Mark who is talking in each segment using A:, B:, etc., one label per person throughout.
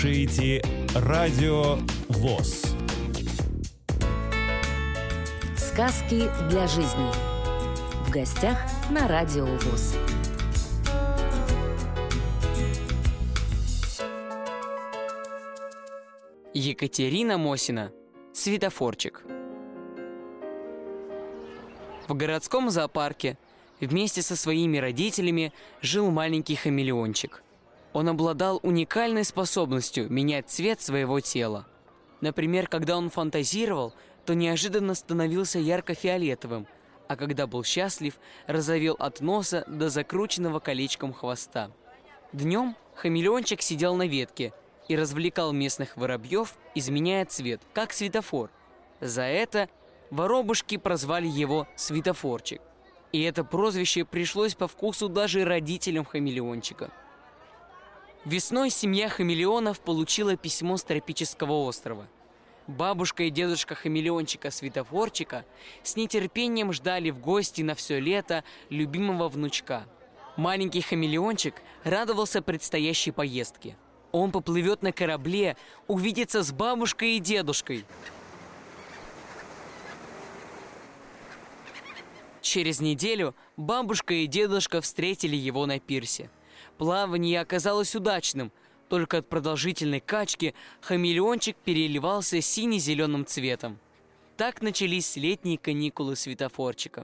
A: Слушаете Радио ВОС.
B: Сказки для жизни. В гостях на Радио ВОС.
C: Екатерина Мосина. Светофорчик. В городском зоопарке вместе со своими родителями жил маленький хамелеончик. Он обладал уникальной способностью менять цвет своего тела. Например, когда он фантазировал, то неожиданно становился ярко-фиолетовым, а когда был счастлив, розовел от носа до закрученного колечком хвоста. Днем хамелеончик сидел на ветке и развлекал местных воробьев, изменяя цвет, как светофор. За это воробушки прозвали его Светофорчик. И это прозвище пришлось по вкусу даже родителям хамелеончика. Весной семья хамелеонов получила письмо с тропического острова. Бабушка и дедушка хамелеончика Светофорчика с нетерпением ждали в гости на все лето любимого внучка. Маленький хамелеончик радовался предстоящей поездке. Он поплывет на корабле, увидится с бабушкой и дедушкой. Через неделю бабушка и дедушка встретили его на пирсе. Плавание оказалось удачным, только от продолжительной качки хамелеончик переливался сине-зеленым цветом. Так начались летние каникулы Светофорчика.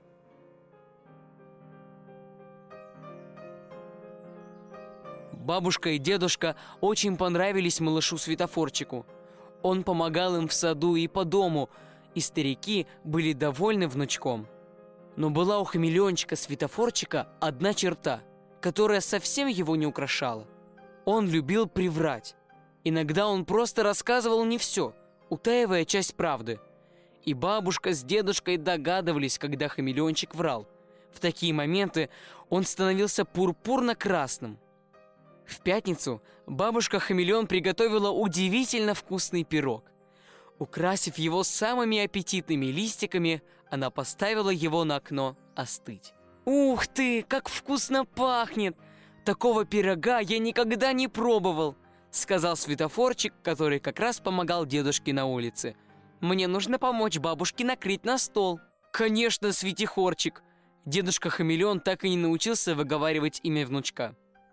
C: Бабушка и дедушка очень понравились малышу Светофорчику. Он помогал им в саду и по дому, и старики были довольны внучком. Но была у хамелеончика Светофорчика одна черта, которая совсем его не украшала. Он любил приврать. Иногда он просто рассказывал не все, утаивая часть правды. И бабушка с дедушкой догадывались, когда хамелеончик врал. В такие моменты он становился пурпурно-красным. В пятницу бабушка-хамелеон приготовила удивительно вкусный пирог. Украсив его самыми аппетитными листиками, она поставила его на окно остыть. «Ух ты, как вкусно пахнет! Такого пирога я никогда не пробовал!» — сказал Светофорчик, который как раз помогал дедушке на улице. «Мне нужно помочь бабушке накрыть на стол». «Конечно, Светихорчик!» Дедушка-хамелеон так и не научился выговаривать имя внучка.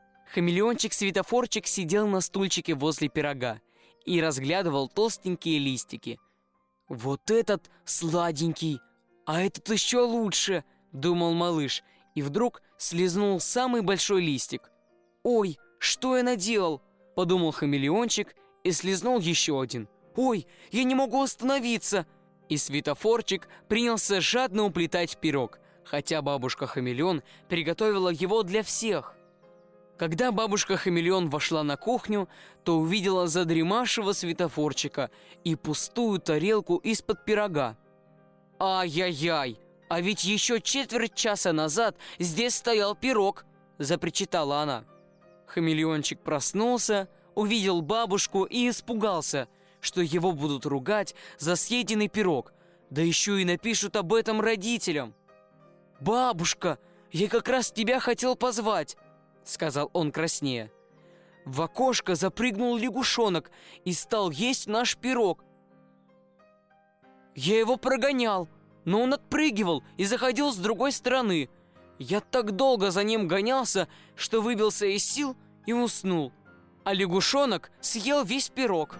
C: Хамелеончик-Светофорчик сидел на стульчике возле пирога и разглядывал толстенькие листики. «Вот этот сладенький, а этот еще лучше!» — думал малыш, и вдруг слезнул самый большой листик. «Ой, что я наделал?» — подумал хамелеончик и слезнул еще один. «Ой, я не могу остановиться!» И Светофорчик принялся жадно уплетать пирог, хотя бабушка-хамелеон приготовила его для всех. Когда бабушка-хамелеон вошла на кухню, то увидела задремавшего Светофорчика и пустую тарелку из-под пирога. «Ай-яй-яй! А ведь еще четверть часа назад здесь стоял пирог!» – запричитала она. Хамелеончик проснулся, увидел бабушку и испугался, что его будут ругать за съеденный пирог, да еще и напишут об этом родителям. «Бабушка, я как раз тебя хотел позвать!» — сказал он краснея. «В окошко запрыгнул лягушонок и стал есть наш пирог. Я его прогонял, но он отпрыгивал и заходил с другой стороны. Я так долго за ним гонялся, что выбился из сил и уснул. А лягушонок съел весь пирог».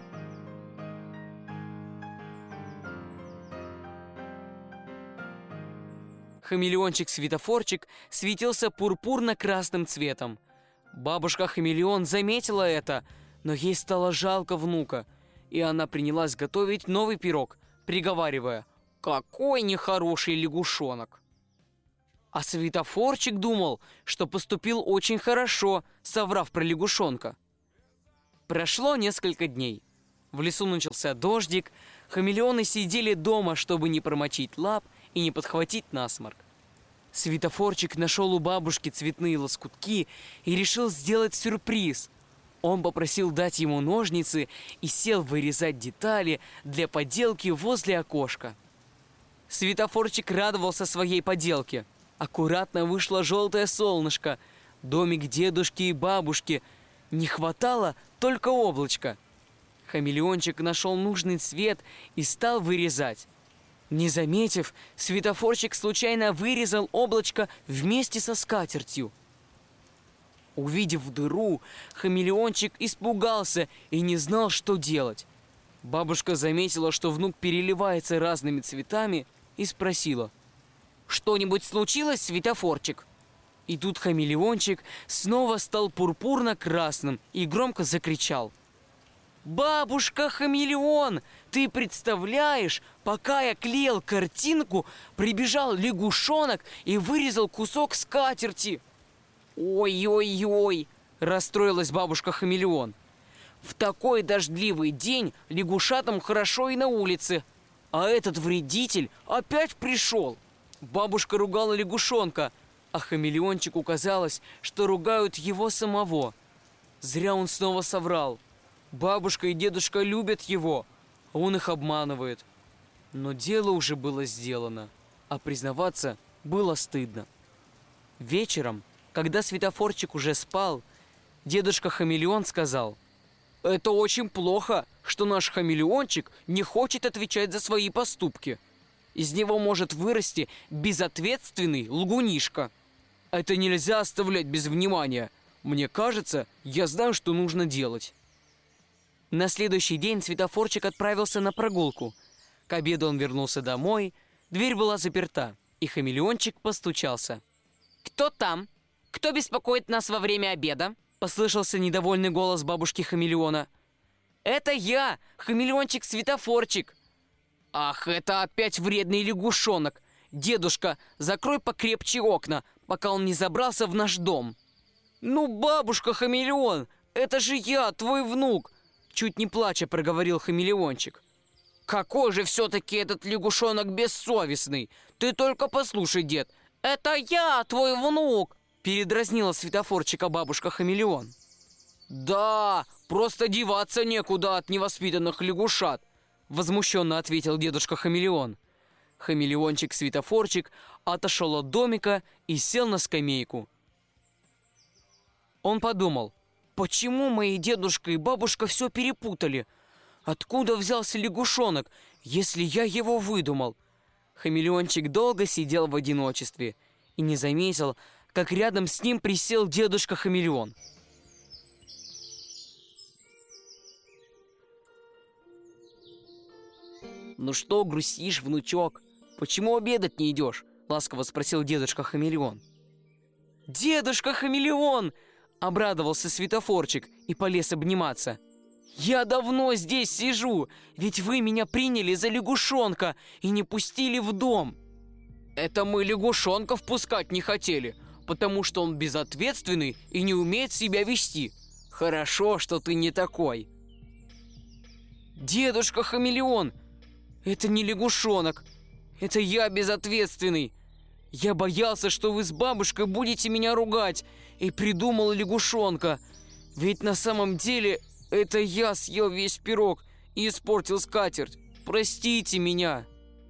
C: Хамелеончик-Светофорчик светился пурпурно-красным цветом. Бабушка-хамелеон заметила это, но ей стало жалко внука, и она принялась готовить новый пирог, приговаривая: «Какой нехороший лягушонок!» А Светофорчик думал, что поступил очень хорошо, соврав про лягушонка. Прошло несколько дней. В лесу начался дождик, хамелеоны сидели дома, чтобы не промочить лап и не подхватить насморк. Светофорчик нашел у бабушки цветные лоскутки и решил сделать сюрприз. Он попросил дать ему ножницы и сел вырезать детали для поделки возле окошка. Светофорчик радовался своей поделке. Аккуратно вышло желтое солнышко, домик дедушки и бабушки, Не хватало только облачка. Хамелеончик нашел нужный цвет и стал вырезать. Не заметив, светофорчик случайно вырезал облачко вместе со скатертью. Увидев дыру, хамелеончик испугался и не знал, что делать. Бабушка заметила, что внук переливается разными цветами, и спросила: «Что-нибудь случилось, светофорчик?» И тут хамелеончик снова стал пурпурно-красным и громко закричал: «Бабушка-хамелеон, ты представляешь, пока я клеил картинку, прибежал лягушонок и вырезал кусок скатерти!» «Ой-ой-ой!» – расстроилась бабушка-хамелеон. «В такой дождливый день лягушатам хорошо и на улице, а этот вредитель опять пришел!» Бабушка ругала лягушонка, а хамелеончику казалось, что ругают его самого. Зря он снова соврал. Бабушка и дедушка любят его, а он их обманывает. Но дело уже было сделано, а признаваться было стыдно. Вечером, когда светофорчик уже спал, дедушка-хамелеон сказал: «Это очень плохо, что наш хамелеончик не хочет отвечать за свои поступки. Из него может вырасти безответственный лгунишка. Это нельзя оставлять без внимания. Мне кажется, я знаю, что нужно делать». На следующий день светофорчик отправился на прогулку. К обеду он вернулся домой, дверь была заперта, и хамелеончик постучался. «Кто там? Кто беспокоит нас во время обеда?» – послышался недовольный голос бабушки-хамелеона. «Это я, хамелеончик-светофорчик». «Ах, это опять вредный лягушонок! Дедушка, закрой покрепче окна, пока он не забрался в наш дом». «Ну, бабушка-хамелеон, это же я, твой внук!» Чуть не плача проговорил хамелеончик. «Какой же все-таки этот лягушонок бессовестный! Ты только послушай, дед, это я, твой внук!» Передразнила светофорчика бабушка-хамелеон. «Да, просто деваться некуда от невоспитанных лягушат!» Возмущенно ответил дедушка-хамелеон. Хамелеончик-светофорчик отошел от домика и сел на скамейку. Он подумал: почему мои дедушка и бабушка все перепутали? Откуда взялся лягушонок, если я его выдумал? Хамелеончик долго сидел в одиночестве и не заметил, как рядом с ним присел дедушка-хамелеон. «Ну что грустишь, внучок? Почему обедать не идешь?» — ласково спросил дедушка-хамелеон. «Дедушка-хамелеон!» — обрадовался светофорчик и полез обниматься. «Я давно здесь сижу, ведь вы меня приняли за лягушонка и не пустили в дом». «Это мы лягушонка впускать не хотели, потому что он безответственный и не умеет себя вести. Хорошо, что ты не такой». «Дедушка-хамелеон, это не лягушонок, это я безответственный. Я боялся, что вы с бабушкой будете меня ругать, и придумал лягушонка. Ведь на самом деле это я съел весь пирог и испортил скатерть. Простите меня».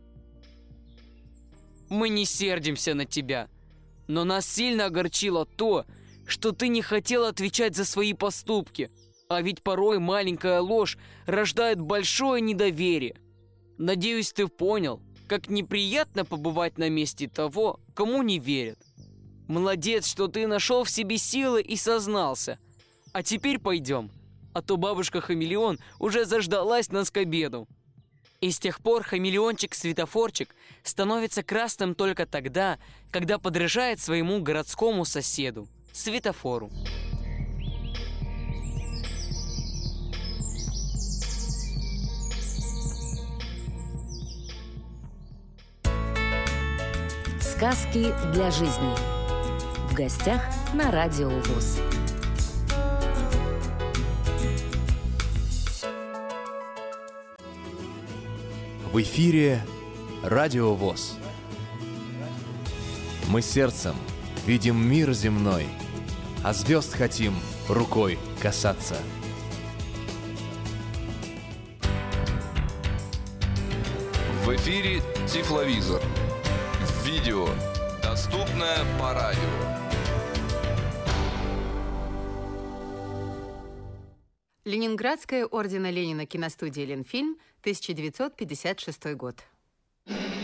C: «Мы не сердимся на тебя, но нас сильно огорчило то, что ты не хотел отвечать за свои поступки. А ведь порой маленькая ложь рождает большое недоверие. Надеюсь, ты понял, как неприятно побывать на месте того, кому не верят. Молодец, что ты нашел в себе силы и сознался. А теперь пойдем, а то бабушка-хамелеон уже заждалась нас к обеду». И с тех пор хамелеончик-светофорчик становится красным только тогда, когда подражает своему городскому соседу – светофору.
B: Сказки для жизни. В гостях на Радио ВОС.
A: В эфире Радио ВОС. Мы сердцем видим мир земной, а звезд хотим рукой касаться.
D: В эфире Тифловизор. Видео, доступное по радио.
E: Ленинградская ордена Ленина киностудия «Ленфильм», 1956 год.